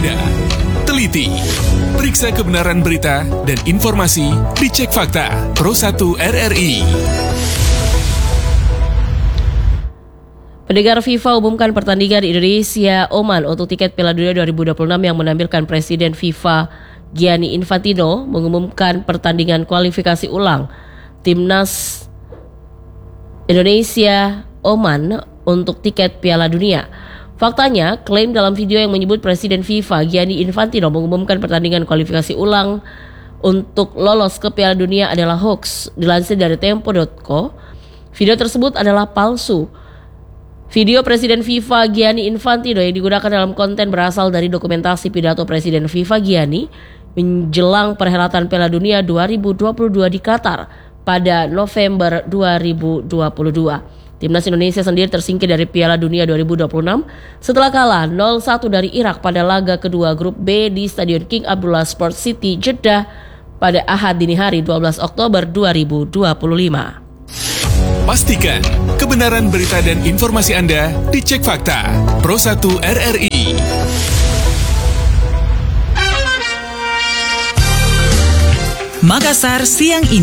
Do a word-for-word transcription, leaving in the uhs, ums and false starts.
waspada, teliti, periksa kebenaran berita dan informasi, dicek fakta. Pro satu R R I. Pendengar, FIFA umumkan pertandingan Indonesia-Oman untuk tiket Piala Dunia dua ribu dua puluh enam yang menampilkan Presiden FIFA Gianni Infantino mengumumkan pertandingan kualifikasi ulang Timnas Indonesia-Oman untuk tiket Piala Dunia. Faktanya, klaim dalam video yang menyebut Presiden FIFA Gianni Infantino mengumumkan pertandingan kualifikasi ulang untuk lolos ke Piala Dunia adalah hoax. Dilansir dari tempo titik co, video tersebut adalah palsu. Video Presiden FIFA Gianni Infantino yang digunakan dalam konten berasal dari dokumentasi pidato Presiden FIFA Gianni menjelang perhelatan Piala Dunia dua ribu dua puluh dua di Qatar pada November dua ribu dua puluh dua. Timnas Indonesia sendiri tersingkir dari Piala Dunia dua ribu dua puluh enam setelah kalah nol satu dari Irak pada laga kedua grup B di Stadion King Abdullah Sports City, Jeddah pada Ahad dini hari dua belas Oktober dua ribu dua puluh lima. Pastikan kebenaran berita dan informasi Anda dicek fakta. Pro satu R R I. Makassar siang ini.